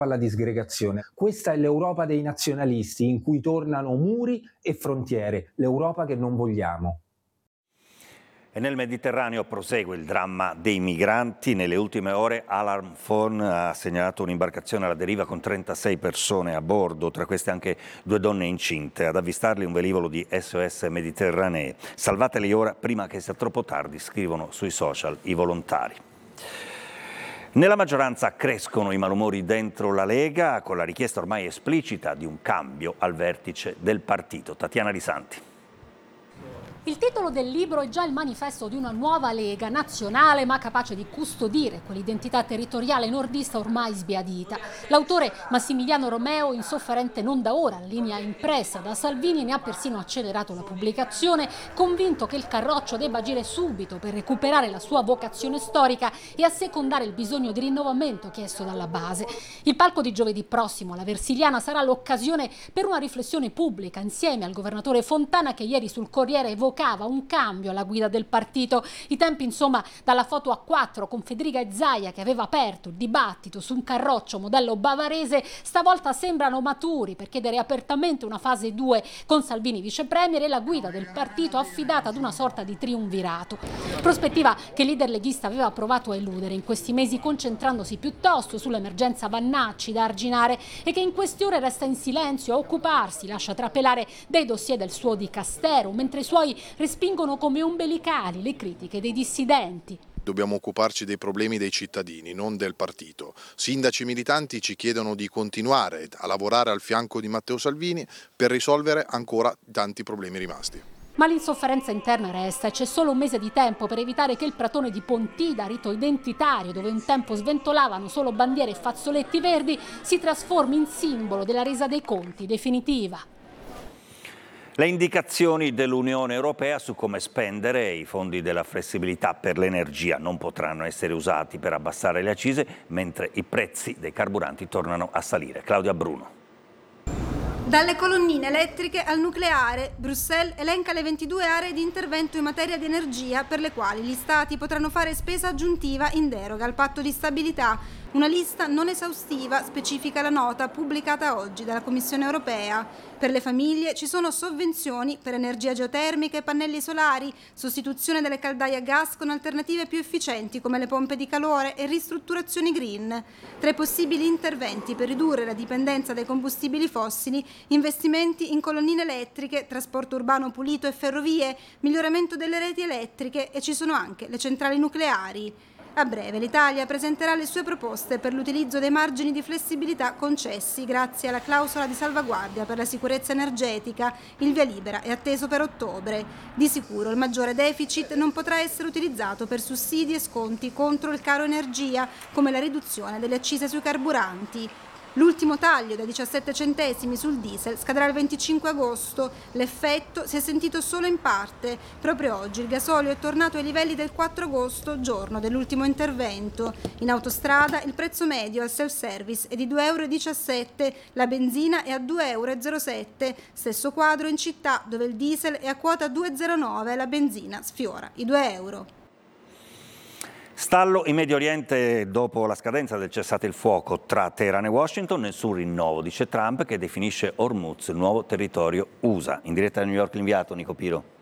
alla disgregazione. Questa è l'Europa dei nazionalisti, in cui tornano muri e frontiere, l'Europa che non vogliamo. E nel Mediterraneo prosegue il dramma dei migranti. Nelle ultime ore Alarm Phone ha segnalato un'imbarcazione alla deriva con 36 persone a bordo, tra queste anche 2 donne incinte. Ad avvistarli un velivolo di SOS Mediterranee. Salvateli ora prima che sia troppo tardi, scrivono sui social i volontari. Nella maggioranza crescono i malumori dentro la Lega, con la richiesta ormai esplicita di un cambio al vertice del partito. Tatiana Risanti. Il titolo del libro è già il manifesto di una nuova Lega nazionale, ma capace di custodire quell'identità territoriale nordista ormai sbiadita. L'autore Massimiliano Romeo, insofferente non da ora, linea impressa da Salvini, ne ha persino accelerato la pubblicazione, convinto che il carroccio debba agire subito per recuperare la sua vocazione storica e assecondare il bisogno di rinnovamento chiesto dalla base. Il palco di giovedì prossimo alla Versiliana sarà l'occasione per una riflessione pubblica insieme al governatore Fontana, che ieri sul Corriere evocava un cambio alla guida del partito. I tempi, insomma, dalla foto a 4 con Federica e Zaia, che aveva aperto il dibattito su un carroccio modello bavarese, stavolta sembrano maturi per chiedere apertamente una fase 2 con Salvini vice premier e la guida del partito affidata ad una sorta di triumvirato. Prospettiva che il leader leghista aveva provato a eludere in questi mesi, concentrandosi piuttosto sull'emergenza Vannacci da arginare e che in queste ore resta in silenzio a occuparsi, lascia trapelare dei dossier del suo dicastero, mentre i suoi respingono come ombelicali le critiche dei dissidenti. Dobbiamo occuparci dei problemi dei cittadini, non del partito. Sindaci militanti ci chiedono di continuare a lavorare al fianco di Matteo Salvini per risolvere ancora tanti problemi rimasti. Ma l'insofferenza interna resta e c'è solo un mese di tempo per evitare che il pratone di Pontida, rito identitario dove un tempo sventolavano solo bandiere e fazzoletti verdi, si trasformi in simbolo della resa dei conti definitiva. Le indicazioni dell'Unione Europea su come spendere i fondi della flessibilità per l'energia non potranno essere usati per abbassare le accise, mentre i prezzi dei carburanti tornano a salire. Claudia Bruno. Dalle colonnine elettriche al nucleare, Bruxelles elenca le 22 aree di intervento in materia di energia per le quali gli Stati potranno fare spesa aggiuntiva in deroga al patto di stabilità. Una lista non esaustiva specifica la nota pubblicata oggi dalla Commissione europea. Per le famiglie ci sono sovvenzioni per energia geotermica e pannelli solari, sostituzione delle caldaie a gas con alternative più efficienti come le pompe di calore e ristrutturazioni green. Tra i possibili interventi per ridurre la dipendenza dai combustibili fossili, investimenti in colonnine elettriche, trasporto urbano pulito e ferrovie, miglioramento delle reti elettriche e ci sono anche le centrali nucleari. A breve l'Italia presenterà le sue proposte per l'utilizzo dei margini di flessibilità concessi grazie alla clausola di salvaguardia per la sicurezza energetica. Il via libera è atteso per ottobre. Di sicuro il maggiore deficit non potrà essere utilizzato per sussidi e sconti contro il caro energia, come la riduzione delle accise sui carburanti. L'ultimo taglio da 17 centesimi sul diesel scadrà il 25 agosto. L'effetto si è sentito solo in parte. Proprio oggi il gasolio è tornato ai livelli del 4 agosto, giorno dell'ultimo intervento. In autostrada il prezzo medio al self-service è di 2,17 €, la benzina è a 2,07 €. Stesso quadro in città, dove il diesel è a quota 2,09 e la benzina sfiora i 2 €. Stallo in Medio Oriente dopo la scadenza del cessate il fuoco tra Teheran e Washington, nessun rinnovo, dice Trump, che definisce Hormuz il nuovo territorio USA. In diretta da New York l'inviato Nico Piro.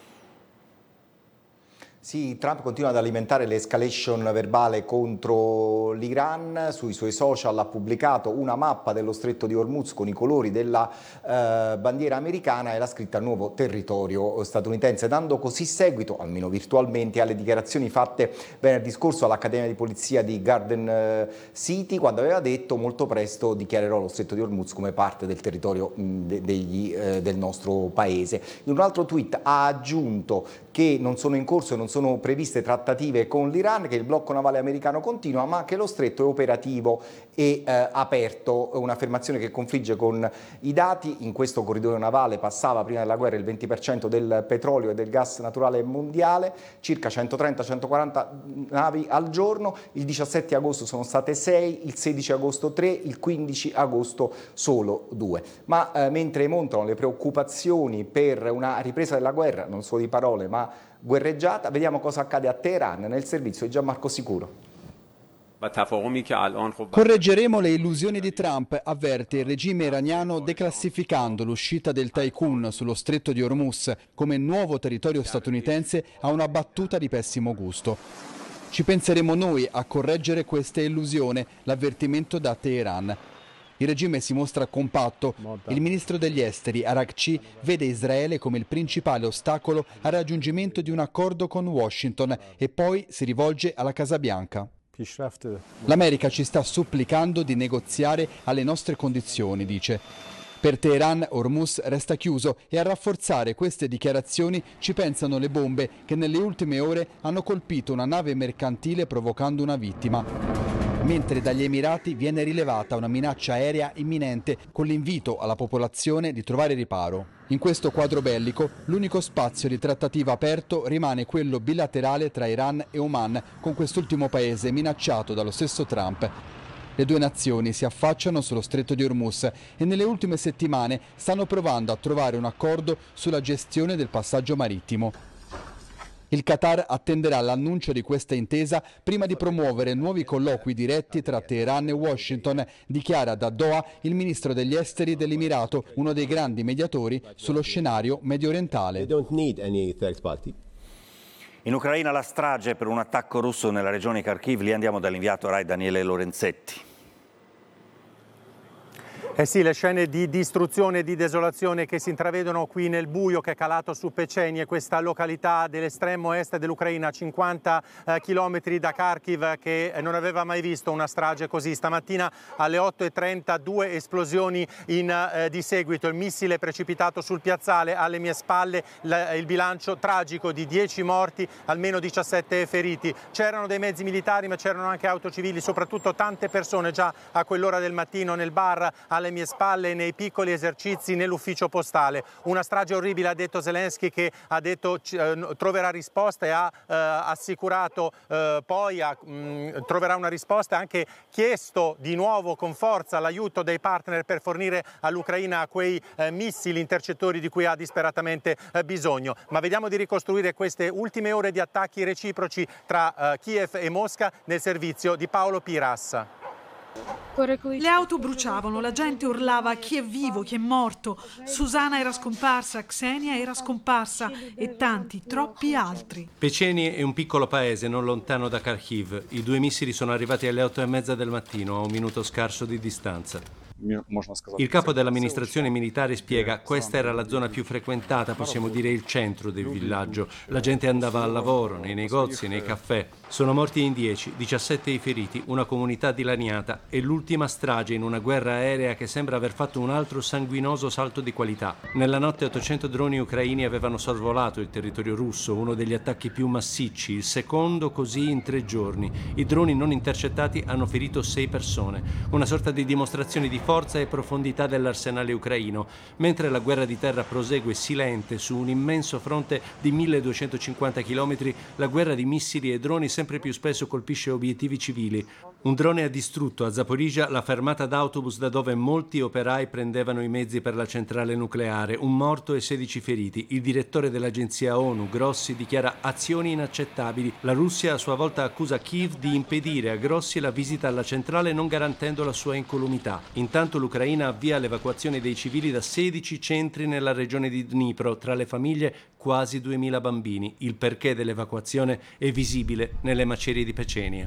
Sì, Trump continua ad alimentare l'escalation verbale contro l'Iran. Sui suoi social ha pubblicato una mappa dello stretto di Hormuz con i colori della bandiera americana e la scritta nuovo territorio statunitense, dando così seguito, almeno virtualmente, alle dichiarazioni fatte venerdì scorso all'Accademia di Polizia di Garden City, quando aveva detto: molto presto dichiarerò lo stretto di Hormuz come parte del territorio del nostro paese. In un altro tweet ha aggiunto che non sono in corso e non sono previste trattative con l'Iran, che il blocco navale americano continua, ma che lo stretto è operativo e aperto, un'affermazione che confligge con i dati. In questo corridoio navale passava prima della guerra il 20% del petrolio e del gas naturale mondiale, circa 130-140 navi al giorno. Il 17 agosto sono state 6, il 16 agosto 3, il 15 agosto solo 2. Ma mentre montano le preoccupazioni per una ripresa della guerra, non solo di parole ma guerreggiata, vediamo cosa accade a Teheran nel servizio di Gianmarco Sicuro. Correggeremo le illusioni di Trump, avverte il regime iraniano, declassificando l'uscita del Tycoon sullo stretto di Hormuz come nuovo territorio statunitense a una battuta di pessimo gusto. Ci penseremo noi a correggere questa illusione, l'avvertimento da Teheran. Il regime si mostra compatto. Il ministro degli esteri, Araghchi, vede Israele come il principale ostacolo al raggiungimento di un accordo con Washington e poi si rivolge alla Casa Bianca. L'America ci sta supplicando di negoziare alle nostre condizioni, dice. Per Teheran, Hormuz resta chiuso e a rafforzare queste dichiarazioni ci pensano le bombe che nelle ultime ore hanno colpito una nave mercantile provocando una vittima. Mentre dagli Emirati viene rilevata una minaccia aerea imminente con l'invito alla popolazione di trovare riparo. In questo quadro bellico, l'unico spazio di trattativa aperto rimane quello bilaterale tra Iran e Oman, con quest'ultimo paese minacciato dallo stesso Trump. Le due nazioni si affacciano sullo stretto di Hormuz e nelle ultime settimane stanno provando a trovare un accordo sulla gestione del passaggio marittimo. Il Qatar attenderà l'annuncio di questa intesa prima di promuovere nuovi colloqui diretti tra Teheran e Washington, dichiara da Doha il ministro degli esteri dell'Emirato, uno dei grandi mediatori sullo scenario mediorientale. In Ucraina la strage per un attacco russo nella regione di Kharkiv, lì andiamo dall'inviato RAI Daniele Lorenzetti. Eh sì, le scene di distruzione e di desolazione che si intravedono qui nel buio che è calato su Pecenie, questa località dell'estremo est dell'Ucraina, 50 chilometri da Kharkiv, che non aveva mai visto una strage così. Stamattina alle 8:30 due esplosioni di seguito, il missile precipitato sul piazzale alle mie spalle, il bilancio tragico di 10 morti, almeno 17 feriti. C'erano dei mezzi militari ma c'erano anche auto civili, soprattutto tante persone già a quell'ora del mattino nel bar alle mie spalle, nei piccoli esercizi, nell'ufficio postale. Una strage orribile, ha detto Zelensky, che ha detto troverà risposta e ha assicurato troverà una risposta, ha anche chiesto di nuovo con forza l'aiuto dei partner per fornire all'Ucraina quei missili intercettori di cui ha disperatamente bisogno. Ma vediamo di ricostruire queste ultime ore di attacchi reciproci tra Kiev e Mosca nel servizio di Paolo Piras. Le auto bruciavano, la gente urlava chi è vivo, chi è morto. Susana era scomparsa, Xenia era scomparsa e tanti, troppi altri. Pecenie è un piccolo paese non lontano da Kharkiv. I due missili sono arrivati alle 8:30 del mattino, a un minuto scarso di distanza. Il capo dell'amministrazione militare spiega: questa era la zona più frequentata, possiamo dire il centro del villaggio. La gente andava al lavoro, nei negozi, nei caffè. Sono morti in 10, 17 i feriti, una comunità dilaniata e l'ultima strage in una guerra aerea che sembra aver fatto un altro sanguinoso salto di qualità. Nella notte 800 droni ucraini avevano sorvolato il territorio russo, uno degli attacchi più massicci, il secondo così in 3 giorni. I droni non intercettati hanno ferito 6 persone, una sorta di dimostrazione di forza e profondità dell'arsenale ucraino, mentre la guerra di terra prosegue silente su un immenso fronte di 1250 km, la guerra di missili e droni sempre più spesso colpisce obiettivi civili. Un drone ha distrutto a Zaporizhzhia la fermata d'autobus da dove molti operai prendevano i mezzi per la centrale nucleare, un morto e 16 feriti. Il direttore dell'agenzia ONU, Grossi, dichiara azioni inaccettabili. La Russia a sua volta accusa Kiev di impedire a Grossi la visita alla centrale non garantendo la sua incolumità. Intanto l'Ucraina avvia l'evacuazione dei civili da 16 centri nella regione di Dnipro, tra le famiglie quasi 2000 bambini. Il perché dell'evacuazione è visibile nelle macerie di Pecenia.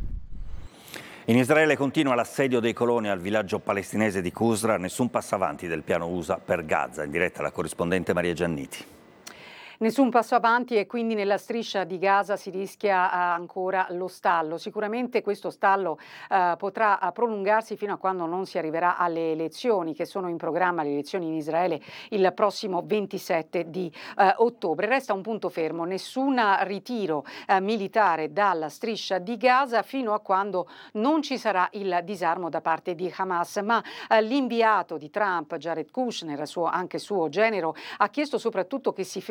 In Israele continua l'assedio dei coloni al villaggio palestinese di Qusra, nessun passo avanti del piano USA per Gaza. In diretta la corrispondente Maria Gianniti. Nessun passo avanti e quindi nella striscia di Gaza si rischia ancora lo stallo. Sicuramente questo stallo potrà prolungarsi fino a quando non si arriverà alle elezioni che sono in programma, le elezioni in Israele il prossimo 27 di ottobre. Resta un punto fermo, nessun ritiro militare dalla striscia di Gaza fino a quando non ci sarà il disarmo da parte di Hamas, ma l'inviato di Trump, Jared Kushner, anche suo genero, ha chiesto soprattutto che si fermino gli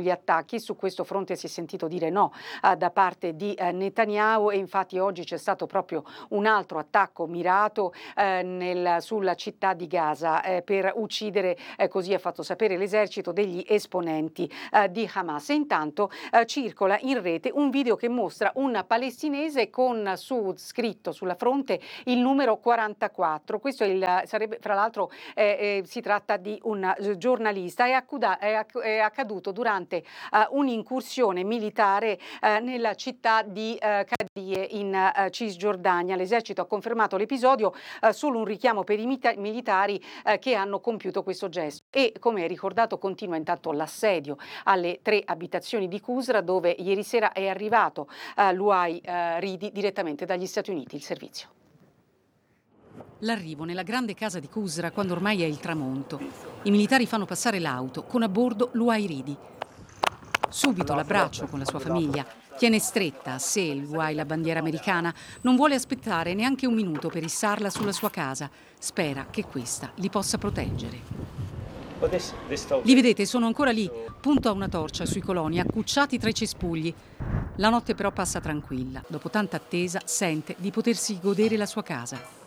gli attacchi. Su questo fronte si è sentito dire no da parte di Netanyahu, e infatti oggi c'è stato proprio un altro attacco mirato sulla città di Gaza per uccidere, così ha fatto sapere l'esercito, degli esponenti di Hamas. E intanto circola in rete un video che mostra un palestinese con su scritto sulla fronte il numero 44. Questo sarebbe, fra l'altro, si tratta di un giornalista. È accaduto durante un'incursione militare nella città di Kadie in Cisgiordania. L'esercito ha confermato l'episodio, solo un richiamo per i militari che hanno compiuto questo gesto. E come è ricordato, continua intanto l'assedio alle 3 abitazioni di Qusra, dove ieri sera è arrivato Louai Ridi direttamente dagli Stati Uniti, il servizio. L'arrivo nella grande casa di Qusra quando ormai è il tramonto. I militari fanno passare l'auto con a bordo Louai Ridi. Subito l'abbraccio con la sua famiglia. Tiene stretta a sé Louai la bandiera americana. Non vuole aspettare neanche un minuto per issarla sulla sua casa. Spera che questa li possa proteggere. Li vedete, sono ancora lì. Punto a una torcia sui coloni, accucciati tra i cespugli. La notte però passa tranquilla. Dopo tanta attesa, sente di potersi godere la sua casa.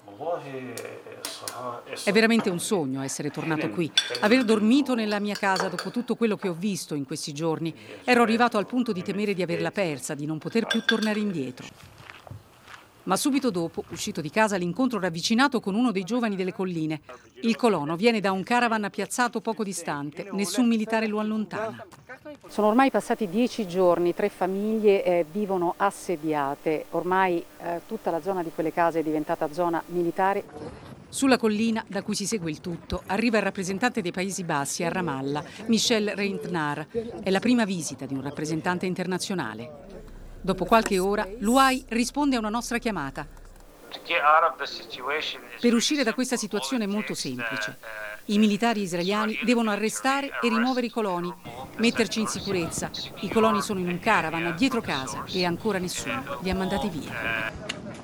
È veramente un sogno essere tornato qui, aver dormito nella mia casa dopo tutto quello che ho visto in questi giorni. Ero arrivato al punto di temere di averla persa, di non poter più tornare indietro. Ma subito dopo, uscito di casa, l'incontro ravvicinato con uno dei giovani delle colline. Il colono viene da un caravan piazzato poco distante, nessun militare lo allontana. Sono ormai passati 10 giorni, 3 famiglie vivono assediate. Ormai tutta la zona di quelle case è diventata zona militare. Sulla collina, da cui si segue il tutto, arriva il rappresentante dei Paesi Bassi a Ramallah, Michel Reintnar. È la prima visita di un rappresentante internazionale. Dopo qualche ora, Louai risponde a una nostra chiamata. Per uscire da questa situazione è molto semplice. I militari israeliani devono arrestare e rimuovere i coloni, metterci in sicurezza. I coloni sono in un caravan dietro casa e ancora nessuno li ha mandati via.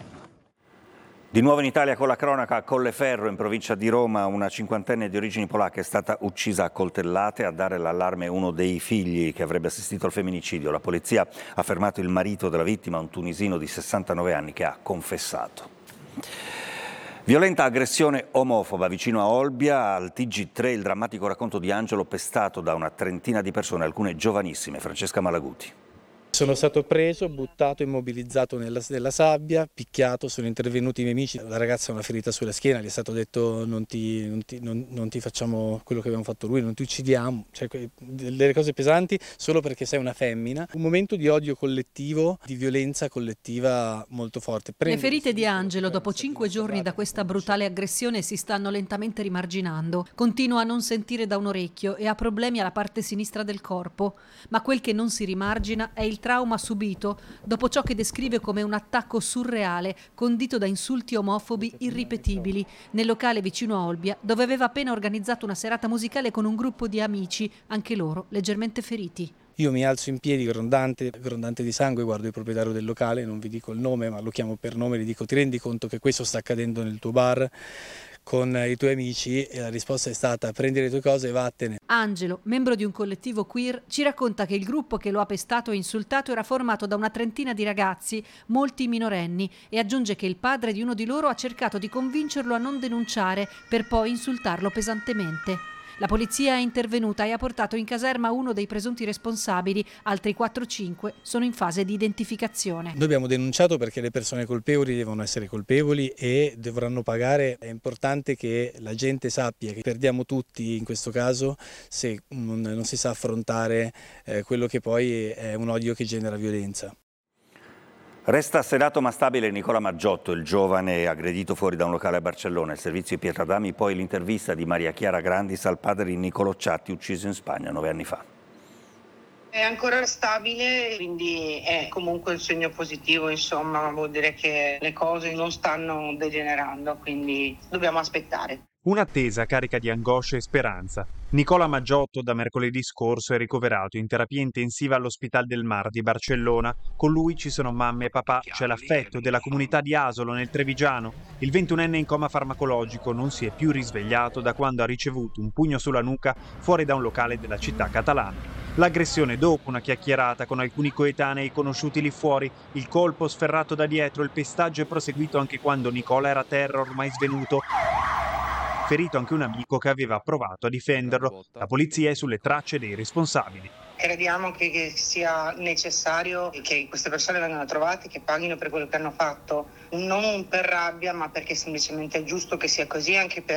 Di nuovo in Italia con la cronaca. A Colleferro, in provincia di Roma, una 50enne di origini polacche è stata uccisa a coltellate. A dare l'allarme uno dei figli che avrebbe assistito al femminicidio. La polizia ha fermato il marito della vittima, un tunisino di 69 anni, che ha confessato. Violenta aggressione omofoba vicino a Olbia. Al TG3 il drammatico racconto di Angelo, pestato da una trentina di persone, alcune giovanissime. Francesca Malaguti. Sono stato preso, buttato, immobilizzato nella sabbia, picchiato, sono intervenuti i miei amici. La ragazza ha una ferita sulla schiena, gli è stato detto non ti facciamo quello che abbiamo fatto lui, non ti uccidiamo, cioè delle cose pesanti solo perché sei una femmina. Un momento di odio collettivo, di violenza collettiva molto forte. Le ferite di Angelo dopo 5 giorni da questa brutale aggressione si stanno lentamente rimarginando. Continua a non sentire da un orecchio e ha problemi alla parte sinistra del corpo, ma quel che non si rimargina è il trauma subito dopo ciò che descrive come un attacco surreale condito da insulti omofobi irripetibili nel locale vicino a Olbia, dove aveva appena organizzato una serata musicale con un gruppo di amici, anche loro leggermente feriti. Io mi alzo in piedi grondante di sangue, guardo il proprietario del locale, non vi dico il nome ma lo chiamo per nome, gli dico: ti rendi conto che questo sta accadendo nel tuo bar con i tuoi amici? E la risposta è stata: prendi le tue cose e vattene. Angelo, membro di un collettivo queer, ci racconta che il gruppo che lo ha pestato e insultato era formato da una trentina di ragazzi, molti minorenni, e aggiunge che il padre di uno di loro ha cercato di convincerlo a non denunciare per poi insultarlo pesantemente. La polizia è intervenuta e ha portato in caserma uno dei presunti responsabili, altri 4-5 sono in fase di identificazione. Noi abbiamo denunciato perché le persone colpevoli devono essere colpevoli e dovranno pagare. È importante che la gente sappia che perdiamo tutti in questo caso se non si sa affrontare quello che poi è un odio che genera violenza. Resta sedato ma stabile Nicola Maggiotto, il giovane aggredito fuori da un locale a Barcellona. Il servizio di Pietradami, poi l'intervista di Maria Chiara Grandis al padre di Nicolò Ciatti, ucciso in Spagna 9 anni fa. È ancora stabile, quindi è comunque un segno positivo, insomma, vuol dire che le cose non stanno degenerando, quindi dobbiamo aspettare. Un'attesa carica di angoscia e speranza. Nicola Maggiotto da mercoledì scorso è ricoverato in terapia intensiva all'Hospital del Mar di Barcellona. Con lui ci sono mamma e papà, c'è l'affetto della comunità di Asolo nel Trevigiano. Il 21enne in coma farmacologico non si è più risvegliato da quando ha ricevuto un pugno sulla nuca fuori da un locale della città catalana. L'aggressione dopo una chiacchierata con alcuni coetanei conosciuti lì fuori, il colpo sferrato da dietro, il pestaggio è proseguito anche quando Nicola era a terra ormai svenuto. Ferito anche un amico che aveva provato a difenderlo. La polizia è sulle tracce dei responsabili. Crediamo che sia necessario che queste persone vengano trovate, che paghino per quello che hanno fatto, non per rabbia, ma perché semplicemente è giusto che sia così, anche per